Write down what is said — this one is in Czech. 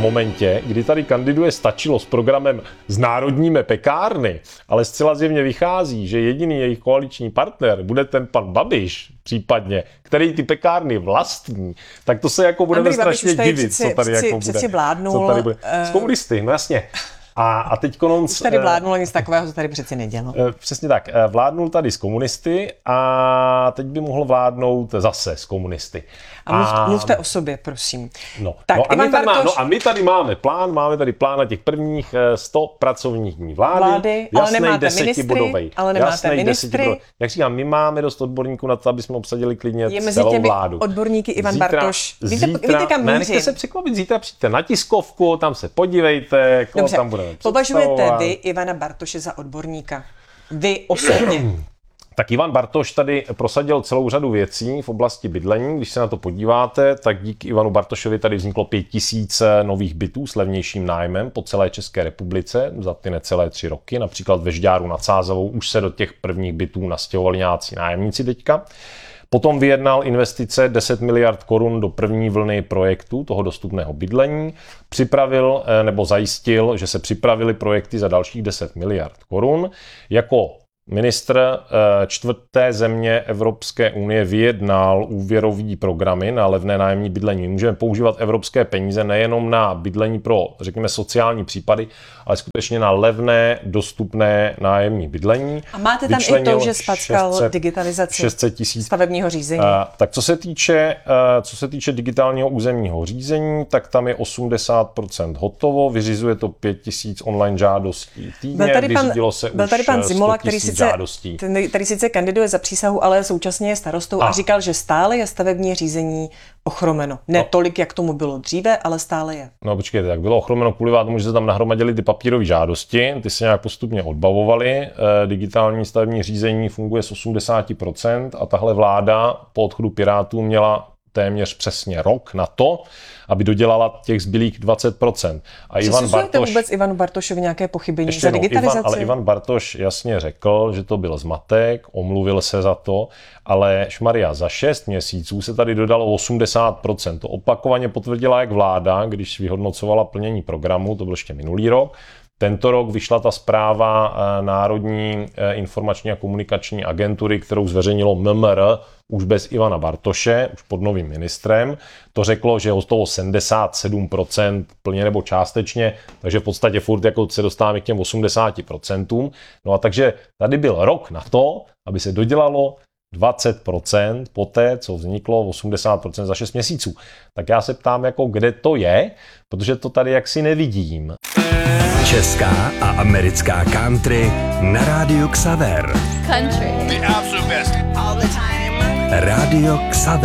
momentě, kdy tady kandiduje Stačilo s programem Znárodníme pekárny, ale zcela zjevně vychází, že jediný jejich koaliční partner bude ten pan Babiš, případně, který ty pekárny vlastní, tak to se jako budeme strašně divit, co tady jako bude. S komunisty, no jasně. A teď už tady vládnul nic takového, co tady přeci nedělal. Přesně tak. Vládnul tady s komunisty a teď by mohl vládnout zase s komunisty. A mluvte o sobě, prosím. A my tady máme plán na těch prvních 100 pracovních dní vlády. Ale nemáte ministry. Jak říkám, my máme dost odborníků na to, aby jsme obsadili klidně je mezi celou těmi vládu. Odborníky Ivan Bartoš. Víte kam mířím? Nechte se překvapit, zítra přijďte na tiskovku, tam se podívejte, koho tam budeme představovat. Považujete vy Ivana Bartoše za odborníka? Vy osobně? Tak Ivan Bartoš tady prosadil celou řadu věcí v oblasti bydlení. Když se na to podíváte, tak díky Ivanu Bartošovi tady vzniklo 5000 nových bytů s levnějším nájmem po celé České republice za ty necelé 3 roky. Například ve Žďáru nad Sázavou už se do těch prvních bytů nastěhovali nějací nájemníci teďka. Potom vyjednal investice 10 miliard korun do první vlny projektu toho dostupného bydlení. Připravil nebo zajistil, že se připravily projekty za dalších 10 miliard korun. Jako ministr 4. země Evropské unie vyjednal úvěrový programy na levné nájemní bydlení. Můžeme používat evropské peníze nejenom na bydlení pro, řekněme, sociální případy, ale skutečně na levné, dostupné nájemní bydlení. A máte tam i to, že spackal digitalizaci stavebního řízení? Tak co se týče digitálního územního řízení, tak tam je 80% hotovo, vyřizuje to 5000 online žádostí týdně, vyřídilo se byl tady pan Zimola, který sice kandiduje za přísahu, ale současně je starostou a říkal, že stále je stavební řízení ochromeno. Ne tolik, jak tomu bylo dříve, ale stále je. No počkejte, jak bylo ochromeno kvůli tomu, že se tam nahromadily ty papírové žádosti, ty se nějak postupně odbavovaly. Digitální stavební řízení funguje z 80% a tahle vláda po odchodu Pirátů měla téměř přesně rok na to, aby dodělala těch zbylých 20%. A Ivan Bartoš vůbec Ivanu Bartošovi nějaké pochybení za digitalizaci? Ale Ivan Bartoš jasně řekl, že to byl zmatek, omluvil se za to, ale šmaria, za 6 měsíců se tady dodalo 80%. To opakovaně potvrdila jak vláda, když vyhodnocovala plnění programu, to byl ještě minulý rok. Tento rok vyšla ta zpráva Národní informační a komunikační agentury, kterou zveřejnilo MMR, už bez Ivana Bartoše, už pod novým ministrem. To řeklo, že od toho 77% plně nebo částečně, takže v podstatě furt jako se dostáváme k těm 80%. No a takže tady byl rok na to, aby se dodělalo 20% poté, co vzniklo 80% za 6 měsíců. Tak já se ptám, jako kde to je, protože to tady jaksi nevidím. Česká a americká country na rádiu Xaver. Country. The absolute best. All the time. Rádio Xaver.